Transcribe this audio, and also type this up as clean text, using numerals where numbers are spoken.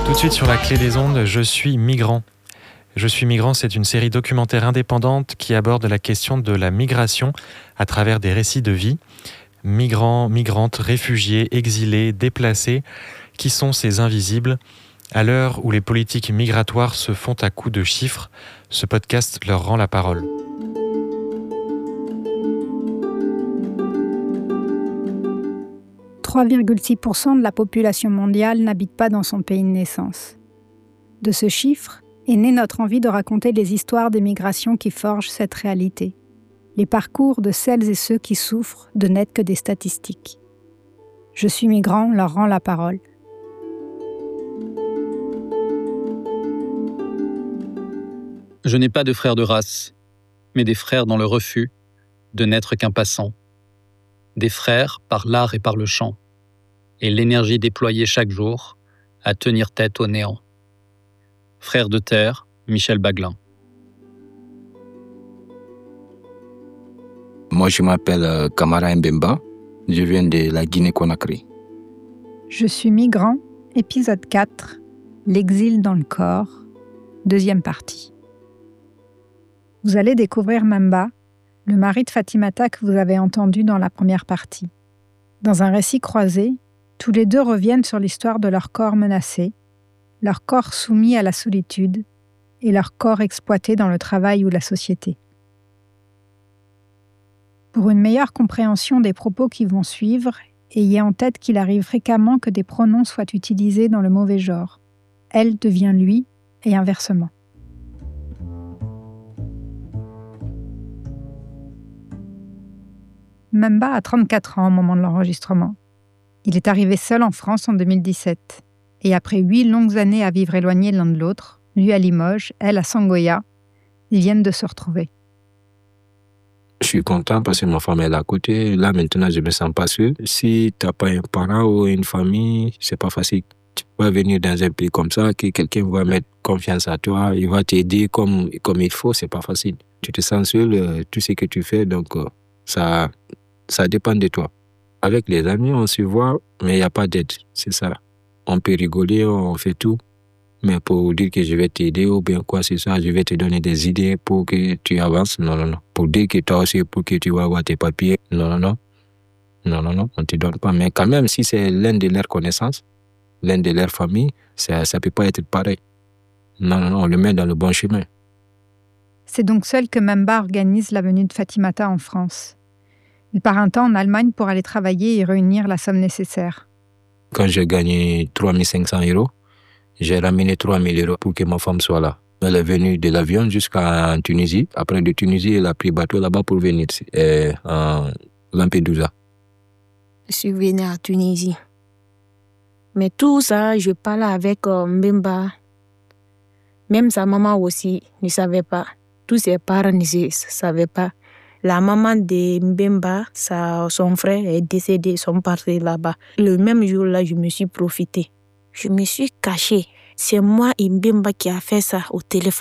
Tout de suite sur la clé des ondes, Je suis migrant. Je suis migrant, c'est une série documentaire indépendante qui aborde la question de la migration à travers des récits de vie. Migrants, migrantes, réfugiés, exilés, déplacés, qui sont ces invisibles? À l'heure où les politiques migratoires se font à coups de chiffres, ce podcast leur rend la parole. « 3,6% de la population mondiale n'habite pas dans son pays de naissance. De ce chiffre est née notre envie de raconter les histoires des migrations qui forgent cette réalité, les parcours de celles et ceux qui souffrent de n'être que des statistiques. Je suis migrant leur rend la parole. Je n'ai pas de frères de race, mais des frères dans le refus de n'être qu'un passant. Des frères par l'art et par le chant, et l'énergie déployée chaque jour à tenir tête au néant. Frères de terre, Michel Baglin. Moi, je m'appelle Kamara Mbemba, je viens de la Guinée-Conakry. Je suis migrant, épisode 4, l'exil dans le corps, deuxième partie. Vous allez découvrir Mbemba, le mari de Fatimata que vous avez entendu dans la première partie. Dans un récit croisé, tous les deux reviennent sur l'histoire de leur corps menacé, leur corps soumis à la solitude et leur corps exploité dans le travail ou la société. Pour une meilleure compréhension des propos qui vont suivre, ayez en tête qu'il arrive fréquemment que des pronoms soient utilisés dans le mauvais genre. Elle devient lui et inversement. Mbemba a 34 ans au moment de l'enregistrement. Il est arrivé seul en France en 2017. Et après 8 longues années à vivre éloignés l'un de l'autre, lui à Limoges, elle à Sangoya, ils viennent de se retrouver. Je suis content parce que ma femme est là à côté. Là, maintenant, je me sens pas seul. Si tu n'as pas un parent ou une famille, c'est pas facile. Tu peux venir dans un pays comme ça, que quelqu'un va mettre confiance à toi, il va t'aider comme il faut, c'est pas facile. Tu te sens seul, tout ce que tu fais, donc ça dépend de toi. Avec les amis, on se voit, mais il n'y a pas d'aide, c'est ça. On peut rigoler, on fait tout, mais pour dire que je vais t'aider ou bien quoi, c'est ça, je vais te donner des idées pour que tu avances, non. Pour dire que toi aussi, pour que tu vas avoir tes papiers, non, on ne te donne pas. Mais quand même, si c'est l'un de leurs connaissances, l'un de leurs familles, ça ne peut pas être pareil. Non, on le met dans le bon chemin. C'est donc seul que Mbemba organise la venue de Fatimata en France. Il part un temps en Allemagne pour aller travailler et réunir la somme nécessaire. Quand j'ai gagné 3 500 €, j'ai ramené 3 000 € pour que ma femme soit là. Elle est venue de l'avion jusqu'en Tunisie. Après de Tunisie, elle a pris bateau là-bas pour venir à Lampedusa. Je suis venue à Tunisie. Mais tout ça, je parlais avec Mbemba. Même sa maman aussi ne savait pas. Tous ses parents ne savaient pas. La maman de Mbemba, son frère est décédé, ils sont partis là-bas. Le même jour-là, je me suis profitée. Je me suis cachée. C'est moi et Mbemba qui a fait ça au téléphone.